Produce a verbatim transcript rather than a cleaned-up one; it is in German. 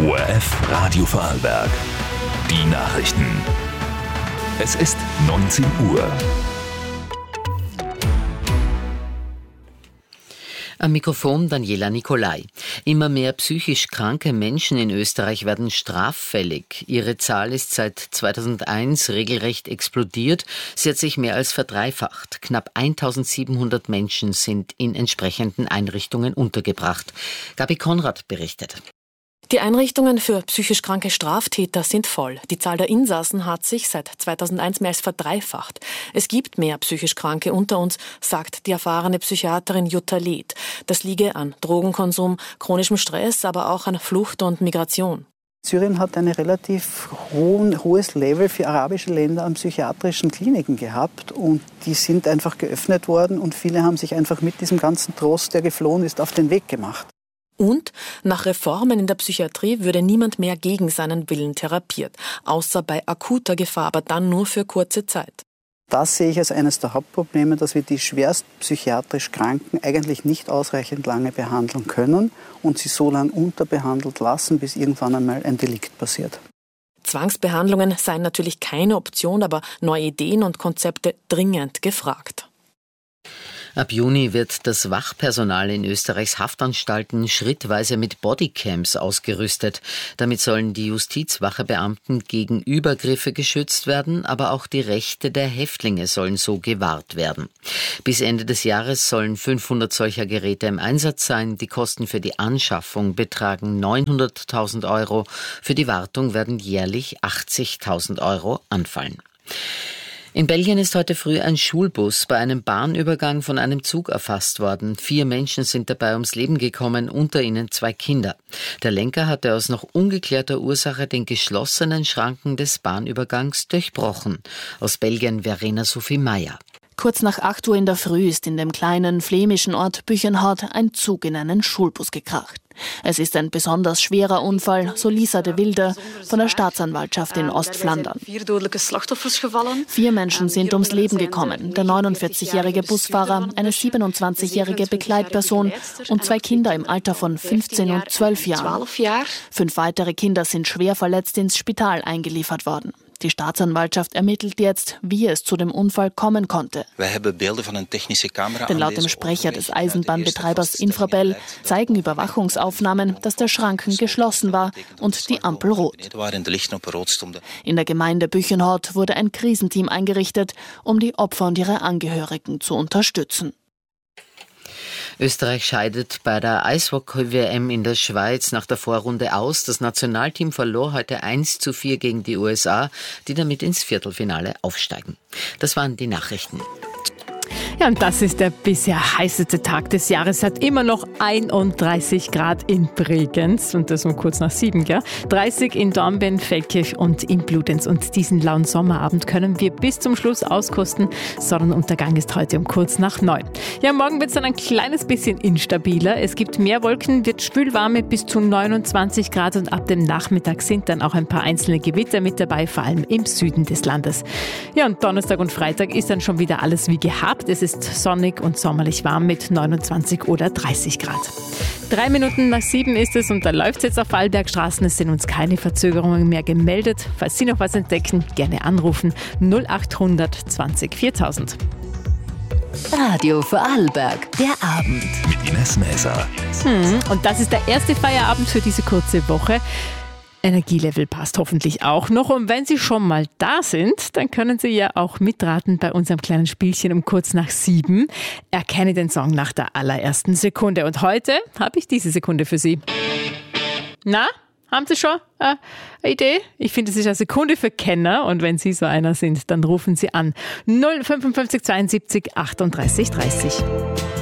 O R F Radio Vorarlberg. Die Nachrichten. Es ist neunzehn Uhr. Am Mikrofon Daniela Nicolai. Immer mehr psychisch kranke Menschen in Österreich werden straffällig. Ihre Zahl ist seit zweitausendeins regelrecht explodiert. Sie hat sich mehr als verdreifacht. Knapp eintausendsiebenhundert Menschen sind in entsprechenden Einrichtungen untergebracht. Gabi Konrad berichtet. Die Einrichtungen für psychisch kranke Straftäter sind voll. Die Zahl der Insassen hat sich seit zweitausendeins mehr als verdreifacht. Es gibt mehr psychisch Kranke unter uns, sagt die erfahrene Psychiaterin Jutta Leth. Das liege an Drogenkonsum, chronischem Stress, aber auch an Flucht und Migration. Syrien hat ein relativ hohen, hohes Level für arabische Länder an psychiatrischen Kliniken gehabt und die sind einfach geöffnet worden und viele haben sich einfach mit diesem ganzen Trost, der geflohen ist, auf den Weg gemacht. Und nach Reformen in der Psychiatrie würde niemand mehr gegen seinen Willen therapiert, außer bei akuter Gefahr, aber dann nur für kurze Zeit. Das sehe ich als eines der Hauptprobleme, dass wir die schwerst psychiatrisch Kranken eigentlich nicht ausreichend lange behandeln können und sie so lange unterbehandelt lassen, bis irgendwann einmal ein Delikt passiert. Zwangsbehandlungen seien natürlich keine Option, aber neue Ideen und Konzepte dringend gefragt. Ab Juni wird das Wachpersonal in Österreichs Haftanstalten schrittweise mit Bodycams ausgerüstet. Damit sollen die Justizwachebeamten gegen Übergriffe geschützt werden, aber auch die Rechte der Häftlinge sollen so gewahrt werden. Bis Ende des Jahres sollen fünfhundert solcher Geräte im Einsatz sein. Die Kosten für die Anschaffung betragen neunhunderttausend Euro. Für die Wartung werden jährlich achtzigtausend Euro anfallen. In Belgien ist heute früh ein Schulbus bei einem Bahnübergang von einem Zug erfasst worden. Vier Menschen sind dabei ums Leben gekommen, unter ihnen zwei Kinder. Der Lenker hatte aus noch ungeklärter Ursache den geschlossenen Schranken des Bahnübergangs durchbrochen. Aus Belgien Verena Sophie Meyer. Kurz nach acht Uhr in der Früh ist in dem kleinen flämischen Ort Büchenhout ein Zug in einen Schulbus gekracht. Es ist ein besonders schwerer Unfall, so Lisa de Wilde von der Staatsanwaltschaft in Ostflandern. Vier Menschen sind ums Leben gekommen, der neunundvierzigjährige Busfahrer, eine siebenundzwanzigjährige Begleitperson und zwei Kinder im Alter von fünfzehn und zwölf Jahren. Fünf weitere Kinder sind schwer verletzt ins Spital eingeliefert worden. Die Staatsanwaltschaft ermittelt jetzt, wie es zu dem Unfall kommen konnte. Denn laut dem Sprecher des Eisenbahnbetreibers Infrabel zeigen Überwachungsaufnahmen, dass der Schranken geschlossen war und die Ampel rot. In der Gemeinde Büchenhout wurde ein Krisenteam eingerichtet, um die Opfer und ihre Angehörigen zu unterstützen. Österreich scheidet bei der Eishockey-W M in der Schweiz nach der Vorrunde aus. Das Nationalteam verlor heute eins zu vier gegen die U S A, die damit ins Viertelfinale aufsteigen. Das waren die Nachrichten. Ja, und das ist der bisher heißeste Tag des Jahres. Es hat immer noch einunddreißig Grad in Bregenz und das um kurz nach sieben, gell? dreißig in Dornbirn, Feldkirch und in Bludenz. Und diesen lauen Sommerabend können wir bis zum Schluss auskosten. Sonnenuntergang ist heute um kurz nach neun. Ja, morgen wird es dann ein kleines bisschen instabiler. Es gibt mehr Wolken, wird schwülwarme bis zu neunundzwanzig Grad und ab dem Nachmittag sind dann auch ein paar einzelne Gewitter mit dabei, vor allem im Süden des Landes. Ja, und Donnerstag und Freitag ist dann schon wieder alles wie gehabt. Es ist sonnig und sommerlich warm mit neunundzwanzig oder dreißig Grad. Drei Minuten nach sieben ist es und da läuft es jetzt auf Vorarlbergstraßen. Es sind uns keine Verzögerungen mehr gemeldet. Falls Sie noch was entdecken, gerne anrufen null acht hundert zwanzig viertausend. Radio Vorarlberg, der Abend. Mit Ines Mäser. Hm, und das ist der erste Feierabend für diese kurze Woche. Energielevel passt hoffentlich auch noch. Und wenn Sie schon mal da sind, dann können Sie ja auch mitraten bei unserem kleinen Spielchen um kurz nach sieben. Erkenne den Song nach der allerersten Sekunde. Und heute habe ich diese Sekunde für Sie. Na, haben Sie schon äh, eine Idee? Ich finde, es ist eine Sekunde für Kenner. Und wenn Sie so einer sind, dann rufen Sie an null fünfundfünfzig zweiundsiebzig achtunddreißig dreißig.